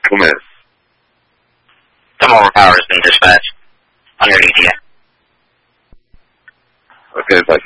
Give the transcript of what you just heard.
Come in. Some overpower has been dispatched. Underneath you. Okay, if I